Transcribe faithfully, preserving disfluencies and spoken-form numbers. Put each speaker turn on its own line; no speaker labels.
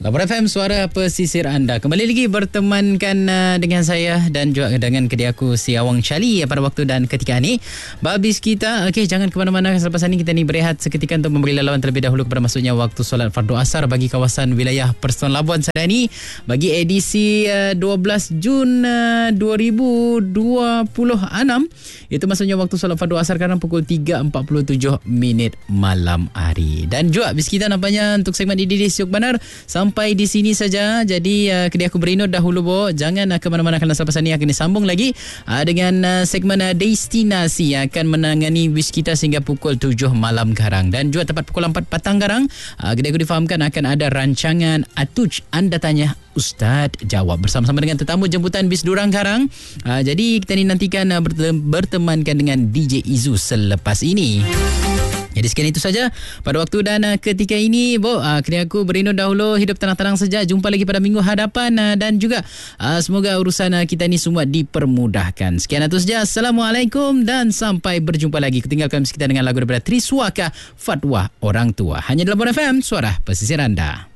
Laporan F M, suara pesisir anda. Kembali lagi bertemankan uh, dengan saya dan juga dengan kedai aku si Awang Charlie pada waktu dan ketika ini. Babis kita, okey, jangan ke mana-mana. Selepas ini kita ni berehat seketika untuk memberi laluan terlebih dahulu kepada masuknya waktu solat fardu asar bagi kawasan wilayah Persatuan Labuan Sadani bagi edisi uh, dua belas Jun uh, dua ribu dua puluh enam. Itu maksudnya waktu solat fardu asar sekarang pukul tiga empat puluh tujuh minit malam hari. Dan juga bis kita nampaknya untuk segmen ini di Siok Banar sampai di sini saja. Jadi uh, kedai aku berinut dahulu, Bo. Jangan uh, ke mana-mana kerana selepas ini akan disambung lagi uh, dengan uh, segmen uh, destinasi yang akan menangani bis kita sehingga pukul tujuh malam garang. Dan juga tepat pukul empat petang garang, uh, kedai aku difahamkan akan ada rancangan Atuj Anda Tanya Ustaz Jawab bersama-sama dengan tetamu jemputan bis Durang Garang. Uh, jadi kita ni nantikan uh, bertemankan dengan D J Izu selepas ini. Jadi sekian itu saja pada waktu dan uh, ketika ini, Bo. Uh, kini aku berinut dahulu. Hidup tenang-tenang saja. Jumpa lagi pada minggu hadapan uh, dan juga uh, semoga urusan uh, kita ni semua dipermudahkan. Sekian itu saja. Assalamualaikum dan sampai berjumpa lagi. Kutinggalkan kita dengan lagu daripada Triswaka, Fatwa Orang Tua. Hanya dalam Laporan F M, suara pesisir anda.